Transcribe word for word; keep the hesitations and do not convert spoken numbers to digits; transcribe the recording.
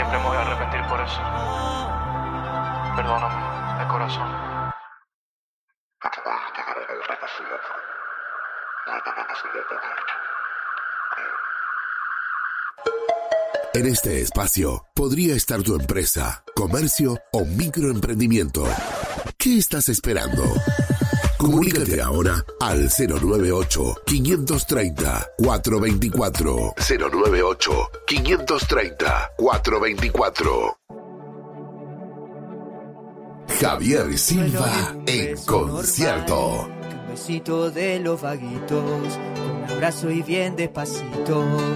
siempre me voy a arrepentir por eso. Perdóname, de corazón. En este espacio podría estar tu empresa, comercio o microemprendimiento. ¿Qué estás esperando? Comunícate ahora al cero nueve ocho, quinientos treinta, cuatrocientos veinticuatro. cero nueve ocho, quinientos treinta, cuatrocientos veinticuatro. Javier Silva en concierto. Un besito de los vaguitos, un abrazo y bien despacito.